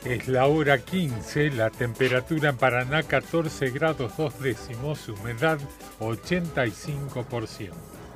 Es la hora 15, la temperatura en Paraná 14 grados 2 décimos, humedad 85%.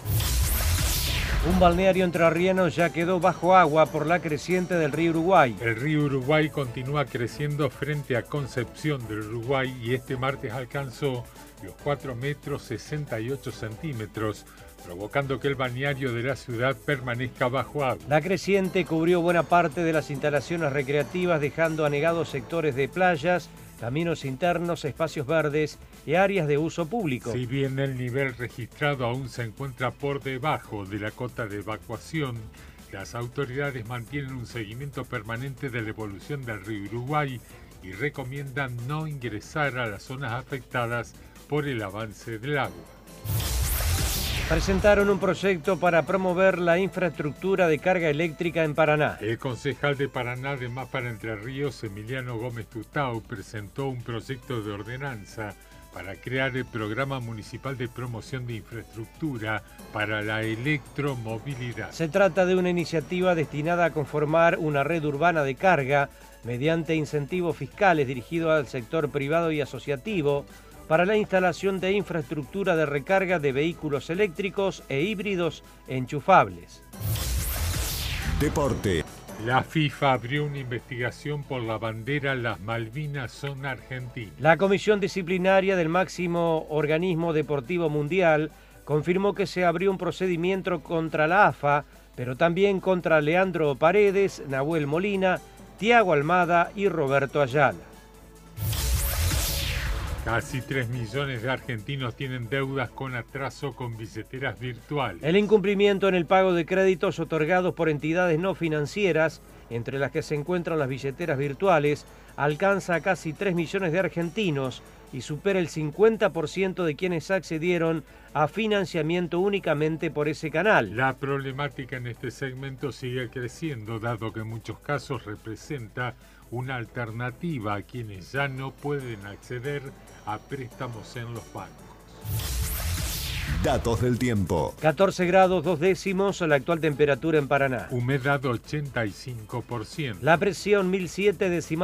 Un balneario entrerriano ya quedó bajo agua por la creciente del río Uruguay. El río Uruguay continúa creciendo frente a Concepción del Uruguay y este martes alcanzó los 4 metros 68 centímetros, provocando que el balneario de la ciudad permanezca bajo agua. La creciente cubrió buena parte de las instalaciones recreativas, dejando anegados sectores de playas, caminos internos, espacios verdes y áreas de uso público. Si bien el nivel registrado aún se encuentra por debajo de la cota de evacuación, las autoridades mantienen un seguimiento permanente de la evolución del río Uruguay y recomiendan no ingresar a las zonas afectadas por el avance del agua. Presentaron un proyecto para promover la infraestructura de carga eléctrica en Paraná. El concejal de Paraná de Más para Entre Ríos, Emiliano Gómez Tutau, presentó un proyecto de ordenanza para crear el Programa Municipal de Promoción de Infraestructura para la Electromovilidad. Se trata de una iniciativa destinada a conformar una red urbana de carga mediante incentivos fiscales dirigidos al sector privado y asociativo para la instalación de infraestructura de recarga de vehículos eléctricos e híbridos enchufables. Deporte. La FIFA abrió una investigación por la bandera Las Malvinas son argentinas. La Comisión Disciplinaria del máximo organismo deportivo mundial confirmó que se abrió un procedimiento contra la AFA, pero también contra Leandro Paredes, Nahuel Molina, Tiago Almada y Roberto Ayala. Casi 3 millones de argentinos tienen deudas con atraso con billeteras virtuales. El incumplimiento en el pago de créditos otorgados por entidades no financieras, entre las que se encuentran las billeteras virtuales, alcanza a casi 3 millones de argentinos y supera el 50% de quienes accedieron a financiamiento únicamente por ese canal. La problemática en este segmento sigue creciendo, dado que en muchos casos representa una alternativa a quienes ya no pueden acceder a préstamos en los bancos. Datos del tiempo. 14 grados 2 décimos la actual temperatura en Paraná. Humedad 85%. La presión 1007 decimal.